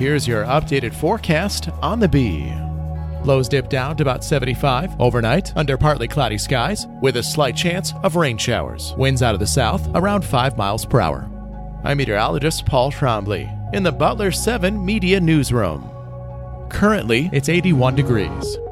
Here's your updated forecast on the Bee. Lows dip down to about 75 overnight under partly cloudy skies with a slight chance of rain showers. Winds out of the south around 5 miles per hour. I'm meteorologist Paul Trombley in the Butler 7 Media Newsroom. Currently, it's 81 degrees.